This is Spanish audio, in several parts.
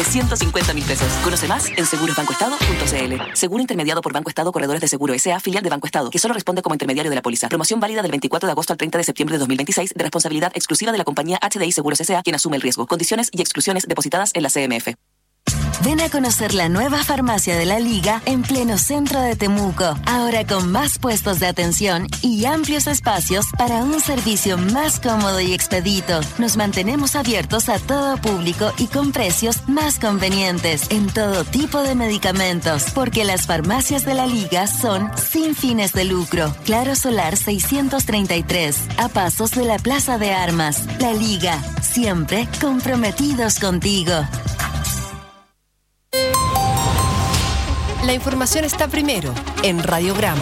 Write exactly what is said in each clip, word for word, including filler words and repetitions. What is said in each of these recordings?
ciento cincuenta mil pesos. Conoce más en seguros banco estado punto c l. Seguro intermediado por Banco Estado Corredores de Seguro S A, filial de Banco Estado, que solo responde como intermediario de la póliza. Promoción válida del veinticuatro de agosto al treinta de septiembre de dos mil veintiséis, de responsabilidad exclusiva de la compañía H D I Seguros S A, quien asume el riesgo. Condiciones y exclusiones depositadas en la C M F. Ven a conocer la nueva farmacia de la Liga en pleno centro de Temuco. Ahora con más puestos de atención y amplios espacios para un servicio más cómodo y expedito. Nos mantenemos abiertos a todo público y con precios más convenientes en todo tipo de medicamentos, porque las farmacias de la Liga son sin fines de lucro. Claro Solar seiscientos treinta y tres, a pasos de la Plaza de Armas. La Liga, siempre comprometidos contigo. La información está primero en Radiograma.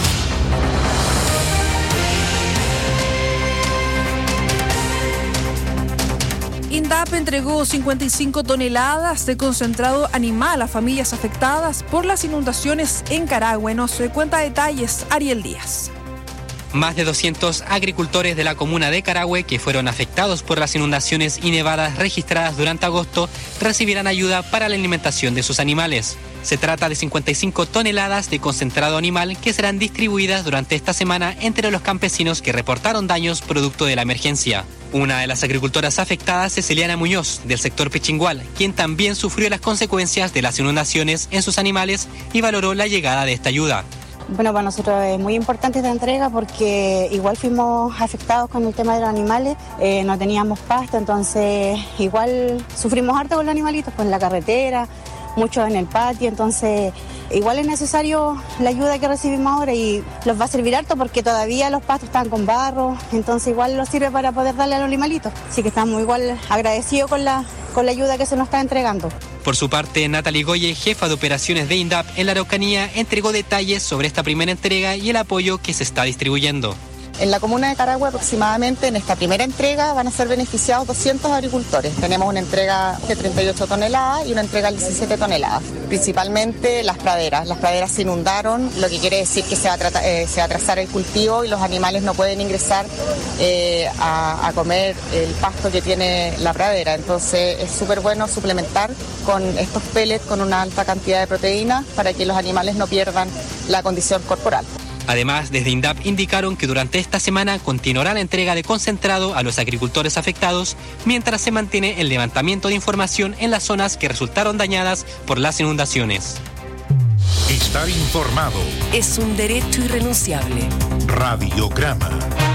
INDAP entregó cincuenta y cinco toneladas de concentrado animal a familias afectadas por las inundaciones en Carahue. Nos cuenta detalles Ariel Díaz. Más de doscientos agricultores de la comuna de Carahue que fueron afectados por las inundaciones y nevadas registradas durante agosto recibirán ayuda para la alimentación de sus animales. Se trata de cincuenta y cinco toneladas de concentrado animal que serán distribuidas durante esta semana entre los campesinos que reportaron daños producto de la emergencia. Una de las agricultoras afectadas es Eliana Muñoz, del sector Pichingual, quien también sufrió las consecuencias de las inundaciones en sus animales y valoró la llegada de esta ayuda. Bueno, para nosotros es muy importante esta entrega porque igual fuimos afectados con el tema de los animales, eh, no teníamos pasto, entonces igual sufrimos harto con los animalitos, pues en la carretera, muchos en el patio, entonces igual es necesario la ayuda que recibimos ahora y los va a servir harto porque todavía los pastos están con barro, entonces igual nos sirve para poder darle a los animalitos, así que estamos igual agradecidos con la, con la ayuda que se nos está entregando. Por su parte, Natalie Goye, jefa de operaciones de INDAP en la Araucanía, entregó detalles sobre esta primera entrega y el apoyo que se está distribuyendo. En la comuna de Carahue aproximadamente en esta primera entrega van a ser beneficiados doscientos agricultores. Tenemos una entrega de treinta y ocho toneladas y una entrega de diecisiete toneladas. Principalmente las praderas. Las praderas se inundaron, lo que quiere decir que se va a, tratar, eh, se va a atrasar el cultivo y los animales no pueden ingresar eh, a, a comer el pasto que tiene la pradera. Entonces es súper bueno suplementar con estos pellets con una alta cantidad de proteínas para que los animales no pierdan la condición corporal. Además, desde INDAP indicaron que durante esta semana continuará la entrega de concentrado a los agricultores afectados mientras se mantiene el levantamiento de información en las zonas que resultaron dañadas por las inundaciones. Estar informado es un derecho irrenunciable. Radiograma.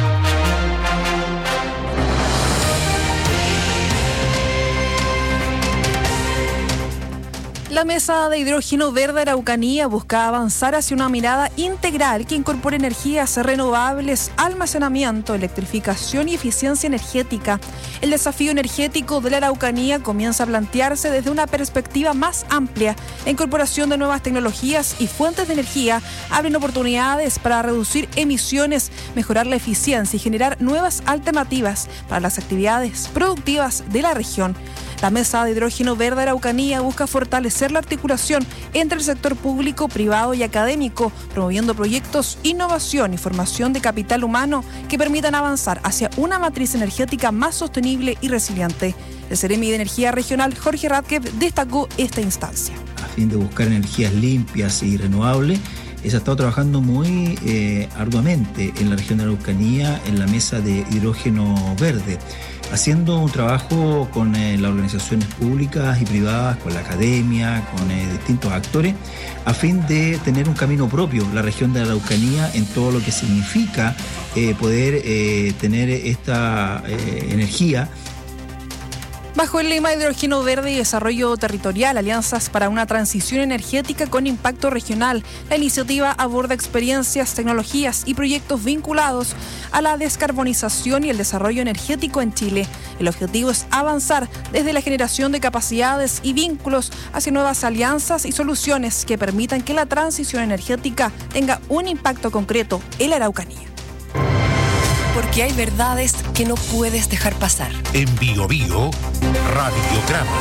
La Mesa de Hidrógeno Verde Araucanía busca avanzar hacia una mirada integral que incorpore energías renovables, almacenamiento, electrificación y eficiencia energética. El desafío energético de la Araucanía comienza a plantearse desde una perspectiva más amplia. La incorporación de nuevas tecnologías y fuentes de energía abren oportunidades para reducir emisiones, mejorar la eficiencia y generar nuevas alternativas para las actividades productivas de la región. La Mesa de Hidrógeno Verde Araucanía busca fortalecer la articulación entre el sector público, privado y académico, promoviendo proyectos, innovación y formación de capital humano que permitan avanzar hacia una matriz energética más sostenible y resiliente. El Seremi de Energía Regional, Jorge Radkev, destacó esta instancia. A fin de buscar energías limpias y renovables, se ha estado trabajando muy eh, arduamente en la región de Araucanía en la Mesa de Hidrógeno Verde, haciendo un trabajo con eh, las organizaciones públicas y privadas, con la academia, con eh, distintos actores, a fin de tener un camino propio, la región de la Araucanía, en todo lo que significa eh, poder eh, tener esta eh, energía. Bajo el lema Hidrógeno Verde y Desarrollo Territorial, Alianzas para una Transición Energética con Impacto Regional, la iniciativa aborda experiencias, tecnologías y proyectos vinculados a la descarbonización y el desarrollo energético en Chile. El objetivo es avanzar desde la generación de capacidades y vínculos hacia nuevas alianzas y soluciones que permitan que la transición energética tenga un impacto concreto en la Araucanía. Porque hay verdades que no puedes dejar pasar. En Bio Bio, Radiograma.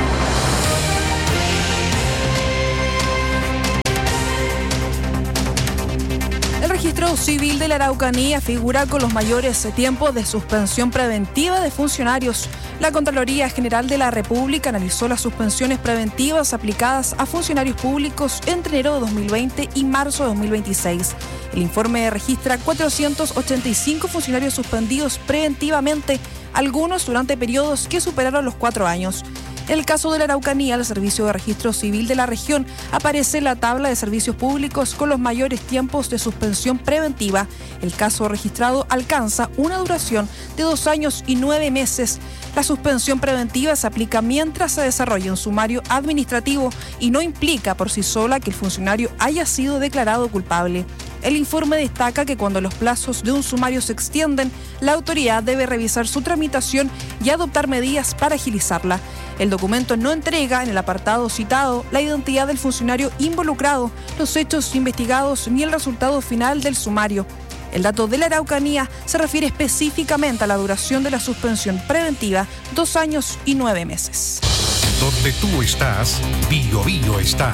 El registro civil de la Araucanía figura con los mayores tiempos de suspensión preventiva de funcionarios. La Contraloría General de la República analizó las suspensiones preventivas aplicadas a funcionarios públicos entre enero de dos mil veinte y marzo de dos mil veintiséis. El informe registra cuatrocientos ochenta y cinco funcionarios suspendidos preventivamente, algunos durante periodos que superaron los cuatro años. En el caso de la Araucanía, el Servicio de Registro Civil de la región aparece en la tabla de servicios públicos con los mayores tiempos de suspensión preventiva. El caso registrado alcanza una duración de dos años y nueve meses. La suspensión preventiva se aplica mientras se desarrolla un sumario administrativo y no implica por sí sola que el funcionario haya sido declarado culpable. El informe destaca que cuando los plazos de un sumario se extienden, la autoridad debe revisar su tramitación y adoptar medidas para agilizarla. El documento no entrega, en el apartado citado, la identidad del funcionario involucrado, los hechos investigados ni el resultado final del sumario. El dato de la Araucanía se refiere específicamente a la duración de la suspensión preventiva, dos años y nueve meses. Donde tú estás, Bio Bio está.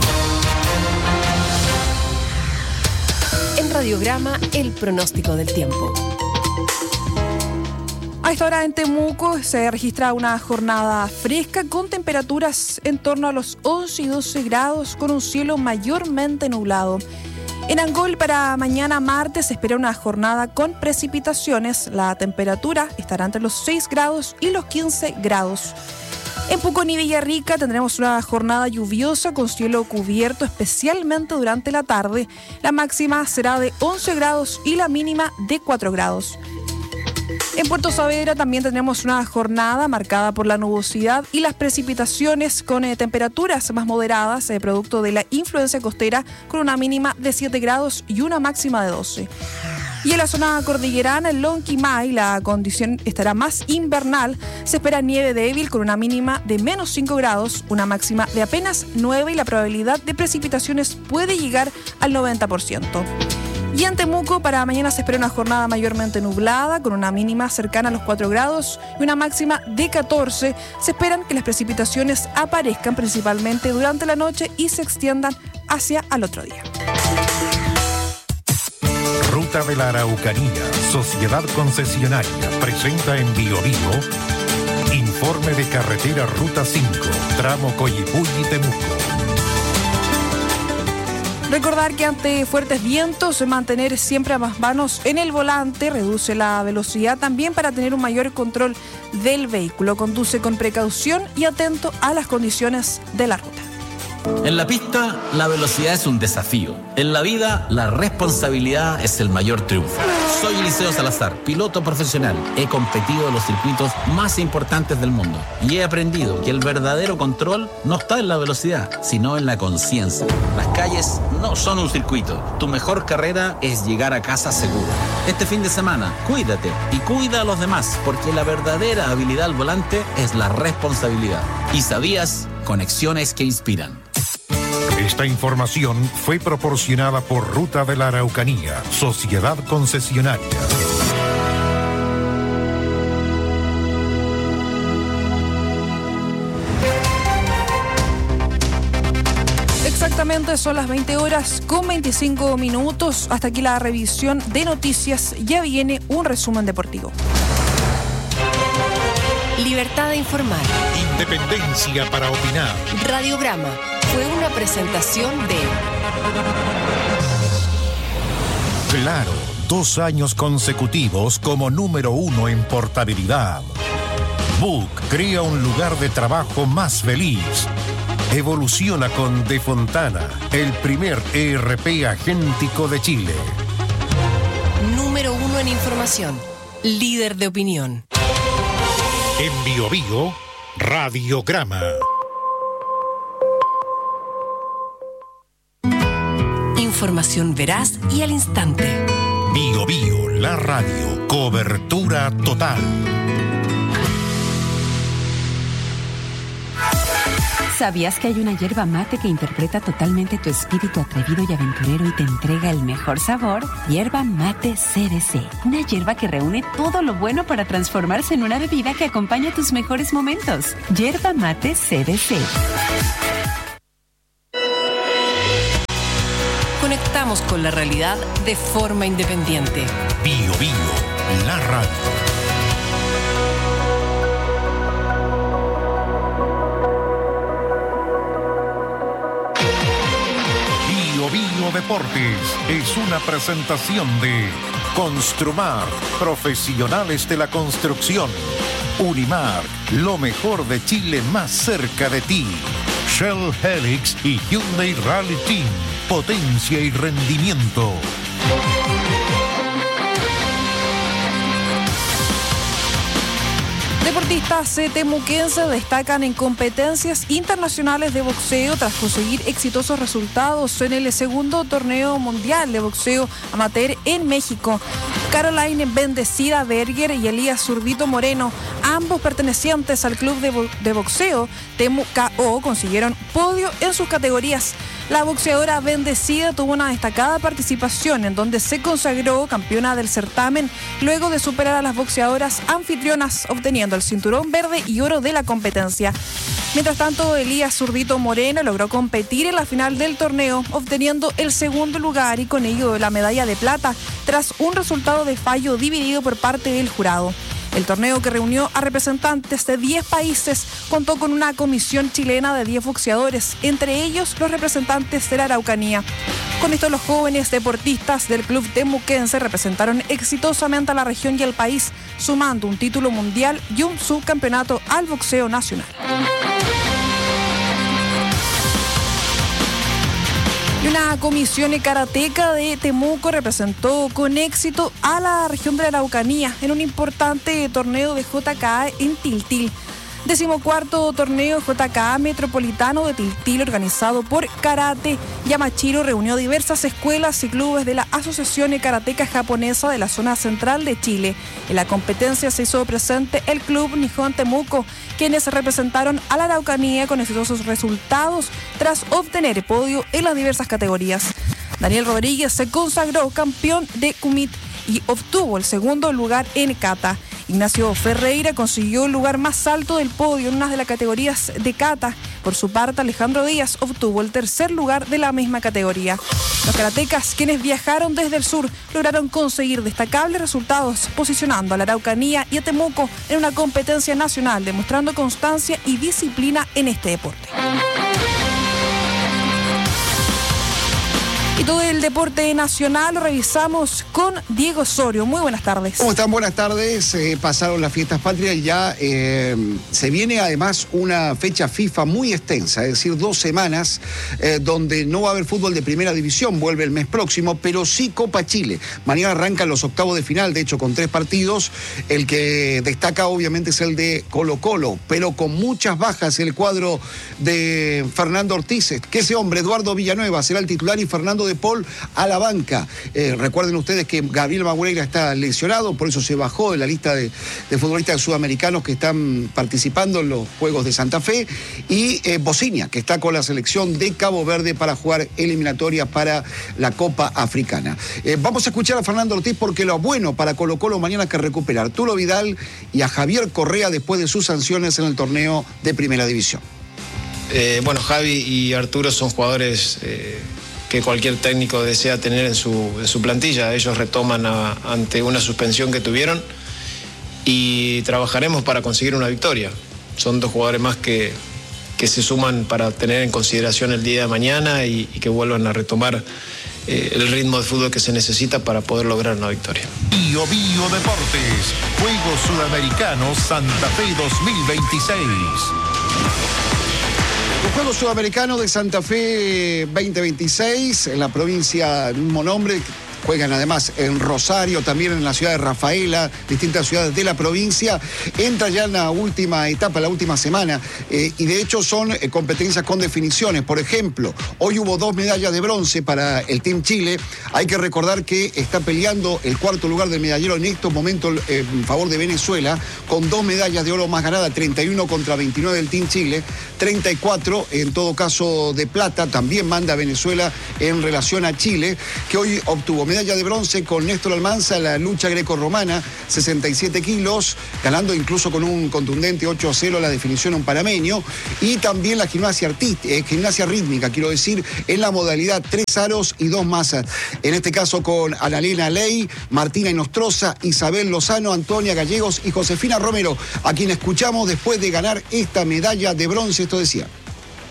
En Radiograma, el pronóstico del tiempo. A esta hora en Temuco se registra una jornada fresca con temperaturas en torno a los once y doce grados con un cielo mayormente nublado. En Angol para mañana martes se espera una jornada con precipitaciones. La temperatura estará entre los seis grados y los quince grados. En Pucón y Villarrica tendremos una jornada lluviosa con cielo cubierto, especialmente durante la tarde. La máxima será de once grados y la mínima de cuatro grados. En Puerto Saavedra también tendremos una jornada marcada por la nubosidad y las precipitaciones con eh, temperaturas más moderadas, eh, producto de la influencia costera, con una mínima de siete grados y una máxima de doce. Y en la zona cordillerana, en Lonquimay, la condición estará más invernal. Se espera nieve débil con una mínima de menos cinco grados, una máxima de apenas nueve y la probabilidad de precipitaciones puede llegar al noventa por ciento. Y en Temuco para mañana se espera una jornada mayormente nublada con una mínima cercana a los cuatro grados y una máxima de catorce. Se esperan que las precipitaciones aparezcan principalmente durante la noche y se extiendan hacia al otro día. Ruta de la Araucanía, Sociedad Concesionaria, presenta en Bio Bio informe de carretera Ruta cinco, tramo Coyipulli-Temuco. Recordar que ante fuertes vientos, mantener siempre ambas manos en el volante reduce la velocidad también para tener un mayor control del vehículo. Conduce con precaución y atento a las condiciones de la ruta. En la pista, la velocidad es un desafío. En la vida, la responsabilidad es el mayor triunfo. Soy Eliseo Salazar, piloto profesional. He competido en los circuitos más importantes del mundo y he aprendido que el verdadero control no está en la velocidad, sino en la conciencia. Las calles no son un circuito. Tu mejor carrera es llegar a casa seguro. Este fin de semana, cuídate y cuida a los demás, porque la verdadera habilidad al volante es la responsabilidad. ¿Y sabías? Conexiones que inspiran. Esta información fue proporcionada por Ruta de la Araucanía, Sociedad Concesionaria. Exactamente, son las veinte horas con veinticinco minutos. Hasta aquí la revisión de noticias. Ya viene un resumen deportivo. Libertad de informar. Independencia para opinar. Radiograma fue una presentación de Claro, dos años consecutivos como número uno en portabilidad. Book crea un lugar de trabajo más feliz. Evoluciona con De Fontana, el primer E R P agéntico de Chile. Número uno en información. Líder de opinión. En Bio Bio, Radiograma. Información veraz y al instante. Bio Bio, la radio, cobertura total. ¿Sabías que hay una yerba mate que interpreta totalmente tu espíritu atrevido y aventurero y te entrega el mejor sabor? Yerba Mate C D C. Una yerba que reúne todo lo bueno para transformarse en una bebida que acompaña tus mejores momentos. Yerba Mate C D C. Conectamos con la realidad de forma independiente. Bio Bio, la radio. Bio Deportes es una presentación de Construmar, profesionales de la construcción. Unimar, lo mejor de Chile más cerca de ti. Shell Helix y Hyundai Rally Team, potencia y rendimiento. Deportistas temuquenses destacan en competencias internacionales de boxeo tras conseguir exitosos resultados en el segundo torneo mundial de boxeo amateur en México. Caroline Bendecida Berger y Elías Zurdito Moreno, ambos pertenecientes al club de, bo- de boxeo Temu K O, consiguieron podio en sus categorías. La boxeadora Bendecida tuvo una destacada participación en donde se consagró campeona del certamen luego de superar a las boxeadoras anfitrionas, obteniendo el cinturón verde y oro de la competencia. Mientras tanto, Elías Zurdito Moreno logró competir en la final del torneo, obteniendo el segundo lugar y con ello la medalla de plata, tras un resultado de fallo dividido por parte del jurado. El torneo, que reunió a representantes de diez países, contó con una comisión chilena de diez boxeadores, entre ellos los representantes de la Araucanía. Con esto, los jóvenes deportistas del club temuquense representaron exitosamente a la región y al país, sumando un título mundial y un subcampeonato al boxeo nacional. Y una comisión karateca de Temuco representó con éxito a la región de la Araucanía en un importante torneo de J K A en Tiltil. Decimocuarto torneo J K A Metropolitano de Tiltil, organizado por Karate Yamashiro, reunió diversas escuelas y clubes de la Asociación Karateca Japonesa de la zona central de Chile. En la competencia se hizo presente el Club Nihon Temuco, quienes representaron a la Araucanía con exitosos resultados tras obtener podio en las diversas categorías. Daniel Rodríguez se consagró campeón de Kumite y obtuvo el segundo lugar en kata. Ignacio Ferreira consiguió el lugar más alto del podio en una de las categorías de kata. Por su parte, Alejandro Díaz obtuvo el tercer lugar de la misma categoría. Los karatecas, quienes viajaron desde el sur, lograron conseguir destacables resultados, posicionando a la Araucanía y a Temuco en una competencia nacional, demostrando constancia y disciplina en este deporte. Y todo el deporte nacional lo revisamos con Diego Osorio. Muy buenas tardes. ¿Cómo están? Buenas tardes. Eh, pasaron las fiestas patrias y ya eh, se viene además una fecha FIFA muy extensa, es decir, dos semanas eh, donde no va a haber fútbol de primera división, vuelve el mes próximo, pero sí Copa Chile. Mañana arrancan los octavos de final, de hecho con tres partidos. El que destaca obviamente es el de Colo-Colo, pero con muchas bajas el cuadro de Fernando Ortiz, que ese hombre, Eduardo Villanueva, será el titular y Fernando de Paul a la banca. Eh, recuerden ustedes que Gabriel Magureira está lesionado, por eso se bajó de la lista de, de futbolistas sudamericanos que están participando en los Juegos de Santa Fe, y eh, Bocinia, que está con la selección de Cabo Verde para jugar eliminatoria para la Copa Africana. Eh, vamos a escuchar a Fernando Ortiz, porque lo bueno para Colo-Colo mañana es que recupera a Arturo Vidal y a Javier Correa después de sus sanciones en el torneo de Primera División. Eh, bueno, Javi y Arturo son jugadores eh, que cualquier técnico desea tener en su, en su plantilla. Ellos retoman a, ante una suspensión que tuvieron y trabajaremos para conseguir una victoria. Son dos jugadores más que, que se suman para tener en consideración el día de mañana y, y que vuelvan a retomar eh, el ritmo de fútbol que se necesita para poder lograr una victoria. Bio Bio Deportes, Juegos Sudamericanos Santa Fe dos mil veintiséis. Los Juegos Sudamericanos de Santa Fe veinte veintiséis, en la provincia del mismo nombre, juegan además en Rosario, también en la ciudad de Rafaela, distintas ciudades de la provincia. Entra ya en la última etapa, la última semana, eh, y de hecho son eh, competencias con definiciones. Por ejemplo, hoy hubo dos medallas de bronce para el Team Chile. Hay que recordar que está peleando el cuarto lugar del medallero en estos momentos eh, en favor de Venezuela, con dos medallas de oro más ganadas, treinta y uno contra veintinueve del Team Chile, treinta y cuatro en todo caso de plata, también manda Venezuela en relación a Chile, que hoy obtuvo medalla de bronce con Néstor Almanza en la lucha grecorromana, sesenta y siete kilos, ganando incluso con un contundente ocho a cero la definición a un panameño, y también la gimnasia artística, eh, gimnasia rítmica, quiero decir, en la modalidad tres aros y dos masas. En este caso con Analena Ley, Martina Inostroza, Isabel Lozano, Antonia Gallegos y Josefina Romero, a quien escuchamos después de ganar esta medalla de bronce. Esto decía.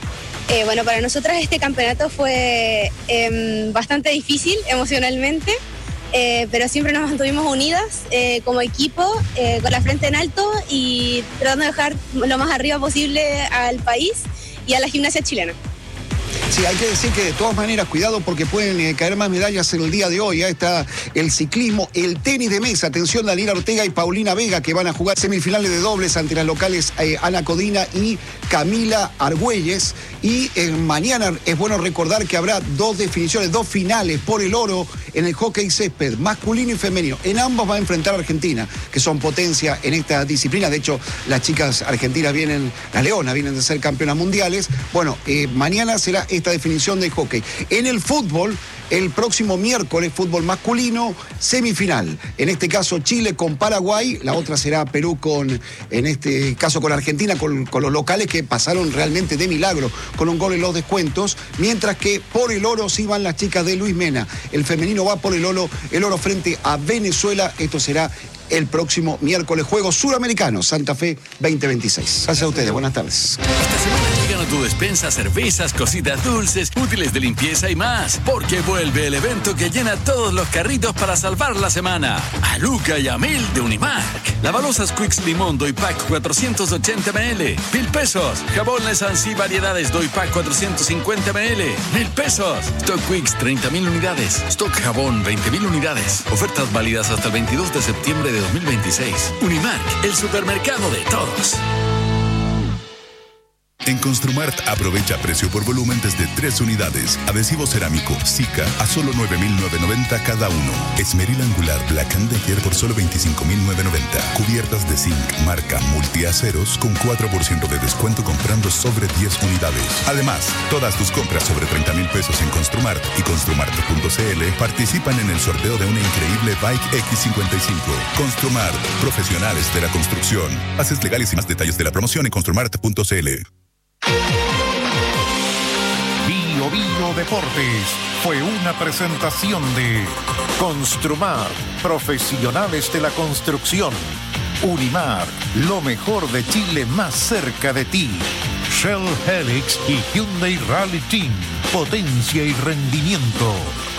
Eh, bueno, para nosotras este campeonato fue eh, bastante difícil emocionalmente, eh, pero siempre nos mantuvimos unidas eh, como equipo, eh, con la frente en alto y tratando de dejar lo más arriba posible al país y a la gimnasia chilena. Sí, hay que decir que de todas maneras, cuidado porque pueden eh, caer más medallas en el día de hoy. Ahí está el ciclismo, el tenis de mesa. Atención, Daniela Ortega y Paulina Vega, que van a jugar semifinales de dobles ante las locales eh, Ana Codina y Camila Argüelles. Y eh, mañana es bueno recordar que habrá dos definiciones, dos finales por el oro en el hockey césped, masculino y femenino. En ambos va a enfrentar a Argentina, que son potencia en esta disciplina. De hecho, las chicas argentinas vienen, las leonas vienen de ser campeonas mundiales. Bueno, eh, mañana será esta definición de hockey. En el fútbol, el próximo miércoles, fútbol masculino, semifinal. En este caso, Chile con Paraguay. La otra será Perú con, en este caso, con Argentina, con, con los locales que pasaron realmente de milagro, con un gol en los descuentos. Mientras que por el oro sí van las chicas de Luis Mena. El femenino va por el oro, el oro frente a Venezuela. Esto será el próximo miércoles. Juegos Suramericanos, Santa Fe veinte veintiséis. Gracias a ustedes, buenas tardes. Esta semana llegan a tu despensa cervezas, cositas dulces, útiles de limpieza y más, porque vuelve el evento que llena todos los carritos para salvar la semana. A Luca y a Mil de Unimark. Lavalosas Quicks Limón Doypack cuatrocientos ochenta mililitros, mil pesos. Jabón Lesansi Variedades Doypack cuatrocientos cincuenta mililitros, mil pesos. Stock Quicks treinta mil unidades. Stock Jabón veinte mil unidades. Ofertas válidas hasta el veintidós de septiembre de dos mil veintiséis. Unimark, el supermercado de todos. En Construmart aprovecha precio por volumen desde tres unidades. Adhesivo cerámico Zika a solo nueve mil novecientos noventa cada uno. Esmeril angular Black and Decker por solo veinticinco mil novecientos noventa. Cubiertas de zinc marca multiaceros con cuatro por ciento de descuento comprando sobre diez unidades. Además, todas tus compras sobre treinta mil pesos en Construmart y construmart punto c l participan en el sorteo de una increíble Bike X cincuenta y cinco. Construmart, profesionales de la construcción. Bases legales y más detalles de la promoción en construmart punto c l. Bio Bio Deportes fue una presentación de Construmar, profesionales de la construcción. Unimar, lo mejor de Chile más cerca de ti. Shell Helix y Hyundai Rally Team, potencia y rendimiento.